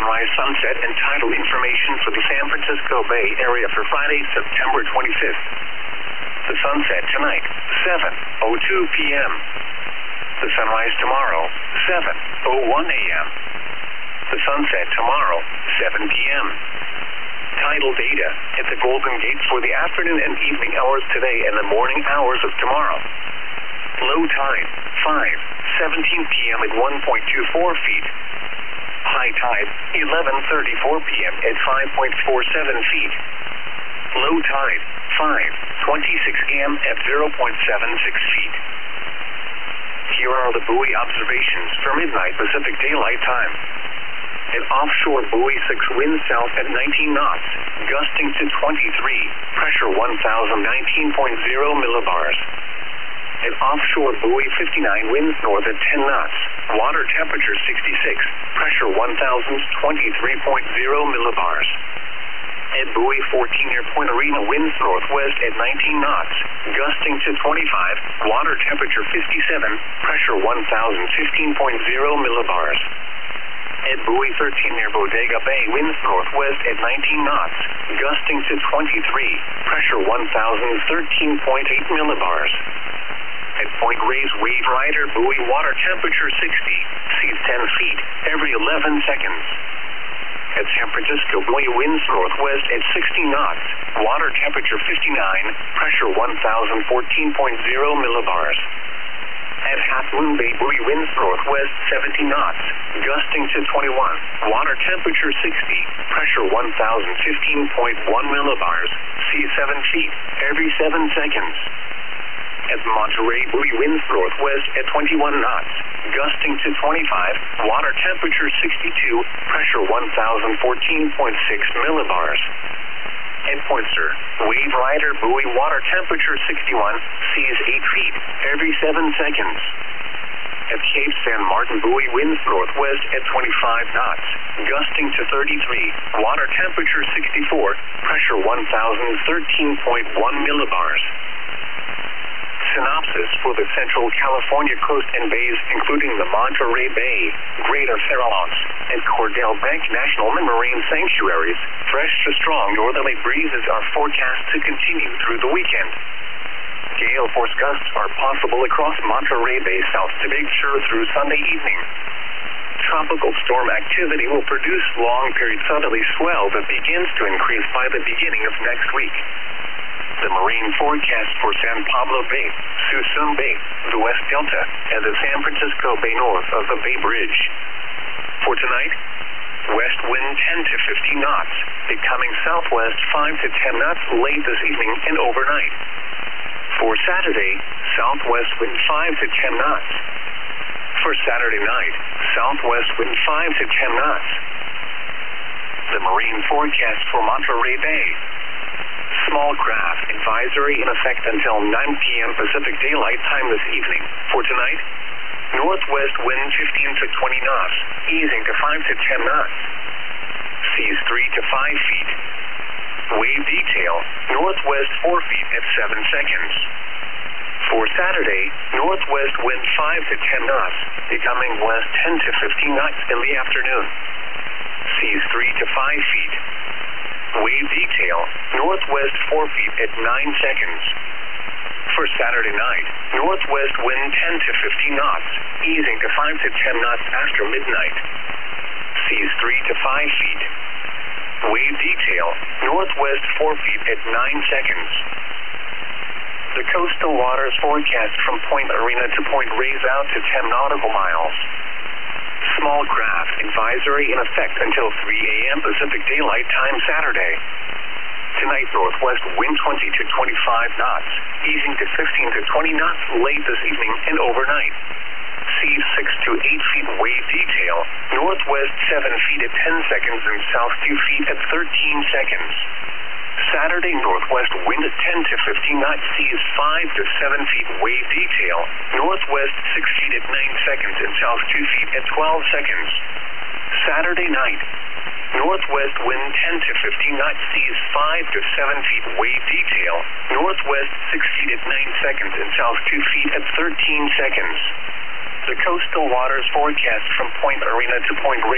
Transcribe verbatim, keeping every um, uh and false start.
sunrise, sunset, and tidal information for the San Francisco Bay Area for Friday, September twenty-fifth. The sunset tonight, seven oh two p.m. The sunrise tomorrow, seven oh one a.m. The sunset tomorrow, seven p.m. Tidal data at the Golden Gate for the afternoon and evening hours today and the morning hours of tomorrow. Low tide, five seventeen p.m. at one point two four feet. High tide, eleven thirty-four p.m. at five point four seven feet. Low tide, five twenty-six a.m. at zero point seven six feet. Here are the buoy observations for midnight Pacific Daylight Time. An offshore buoy six, wind south at nineteen knots, gusting to twenty-three, pressure one thousand nineteen point zero millibars. An offshore buoy fifty-nine, winds north at ten knots, water temperature sixty-six, pressure one thousand twenty-three point zero millibars. At buoy fourteen, near Point Arena, winds northwest at nineteen knots, gusting to twenty-five, water temperature fifty-seven, pressure one thousand fifteen point zero millibars. At buoy thirteen, near Bodega Bay, winds northwest at nineteen knots, gusting to twenty-three, pressure one thousand thirteen point eight millibars. At Point Reyes, Wave Rider, buoy, water temperature sixty, seas ten feet, every eleven seconds. At San Francisco, buoy, winds northwest at sixty knots, water temperature fifty-nine, pressure one thousand fourteen point zero millibars. At Half Moon Bay, buoy, winds northwest seventy knots, gusting to twenty-one, water temperature sixty, pressure one thousand fifteen point one millibars, seas seven feet, every seven seconds. At Monterey, buoy, winds northwest at twenty-one knots, gusting to twenty-five, water temperature sixty-two, pressure one thousand fourteen point six millibars. At Pointer, Wave Rider, buoy, water temperature sixty-one, seas eight feet, every seven seconds. At Cape San Martin, buoy, winds northwest at twenty-five knots, gusting to thirty-three, water temperature sixty-four, pressure one thousand thirteen point one millibars. Synopsis for the Central California coast and bays, including the Monterey Bay, Greater Farallones, and Cordell Bank National Marine Sanctuaries. Fresh to strong northerly breezes are forecast to continue through the weekend. Gale force gusts are possible across Monterey Bay south to Big Sur through Sunday evening. Tropical storm activity will produce long-period southerly swell that begins to increase by the beginning of next week. The marine forecast for San Pablo Bay, Suisun Bay, the West Delta, and the San Francisco Bay north of the Bay Bridge. For tonight, west wind ten to fifteen knots, becoming southwest five to ten knots late this evening and overnight. For Saturday, southwest wind five to ten knots. For Saturday night, southwest wind five to ten knots. The marine forecast for Monterey Bay. Small craft advisory in effect until nine p.m. Pacific Daylight Time this evening. For tonight, northwest wind fifteen to twenty knots, easing to five to ten knots. Seas three to five feet. Wave detail, northwest four feet at seven seconds. For Saturday, northwest wind five to ten knots, becoming west ten to fifteen knots in the afternoon. Seas three to five feet. Wave detail, northwest four feet at nine seconds. For Saturday night, northwest wind ten to fifteen knots, easing to five to ten knots after midnight. Seas three to five feet. Wave detail, northwest four feet at nine seconds. The coastal waters forecast from Point Arena to Point Reyes out to ten nautical miles. Small craft advisory in effect until three a.m. Pacific Daylight Time Saturday. Tonight, northwest wind twenty to twenty-five knots, easing to fifteen to twenty knots late this evening and overnight. Seas six to eight feet, wave detail, northwest seven feet at ten seconds and south two feet at thirteen seconds. Saturday, northwest wind at ten to fifteen knots, seas five to seven feet, wave detail, northwest six feet at nine seconds and south two feet at twelve seconds. Saturday night, northwest wind ten to fifteen knots, seas five to seven feet, wave detail, northwest six feet at nine seconds and south two feet at thirteen seconds. The coastal waters forecast from Point Arena to Point Reyes